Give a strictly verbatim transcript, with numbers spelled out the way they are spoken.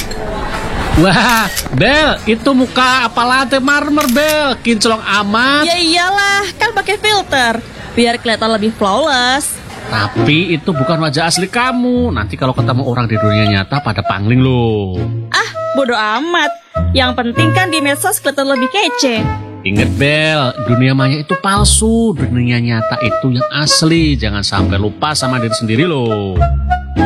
Wah, Bel, itu muka apa latte marmer, Bel? Kinclong amat. Ya iyalah, kan pakai filter, biar kelihatan lebih flawless. Tapi itu bukan wajah asli kamu. Nanti kalau ketemu orang di dunia nyata pada pangling loh. Ah, bodo amat. Yang penting kan di medsos kelihatan lebih kece. Ingat, Bel, dunia maya itu palsu. Dunia nyata itu yang asli. Jangan sampai lupa sama diri sendiri loh.